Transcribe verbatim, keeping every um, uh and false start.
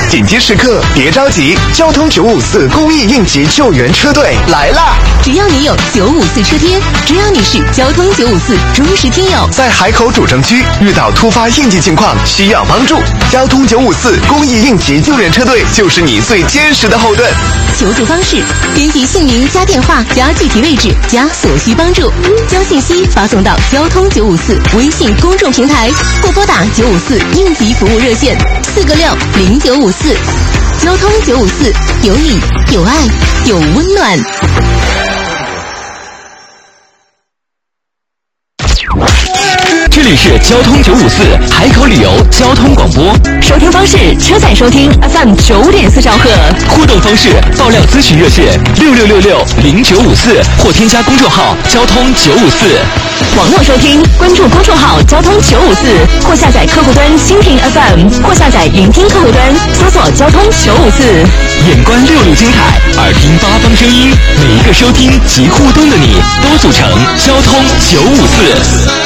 紧急时刻别着急，交通九五四公益应急救援车队来啦！ 只要你有九五四车贴，只要你是交通九五四忠实听友， 在海口主城区遇到突发应急情况需要帮助，交通九五四公益应急救援车队就是你最坚实的后盾。 求助方式：编辑姓名加电话加具体位置加所需帮助，将信息发送到交通九五四微信公众平台，或拨打九五四应急服务热线四个六零九五四。交通九五四，有你有爱有温暖。 这里是交通九五四海口旅游交通广播， 收听方式：车载收听 F M 九点四兆赫， 互动方式：爆料咨询热线六六六六零九五四，或添加公众号交通九五四。 网络收听，关注公众号交通九五四，或下载客户端蜻蜓 F M， 或下载聆听客户端，搜索交通九五四。 眼观六路精彩，耳听八方声音，每一个收听及互动的你，都组成交通九五四。